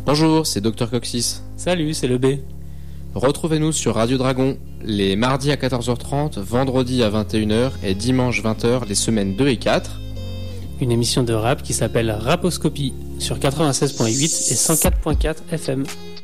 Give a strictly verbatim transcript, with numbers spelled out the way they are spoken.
Bonjour, c'est Docteur Coxis. Salut, c'est le B. Retrouvez-nous sur Radio Dragon les mardis à quatorze heures trente, vendredi à vingt et une heures et dimanche vingt heures les semaines deux et quatre. Une émission de rap qui s'appelle Raposcopie sur quatre-vingt-seize virgule huit et cent quatre virgule quatre F M.